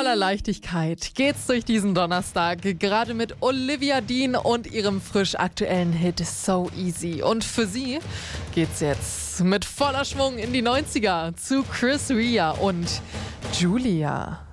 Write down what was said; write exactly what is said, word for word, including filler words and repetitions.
voller Leichtigkeit geht's durch diesen Donnerstag, gerade mit Olivia Dean und ihrem frisch aktuellen Hit So Easy. Und für sie geht's jetzt mit voller Schwung in die neunziger zu Chris Ria und Julia.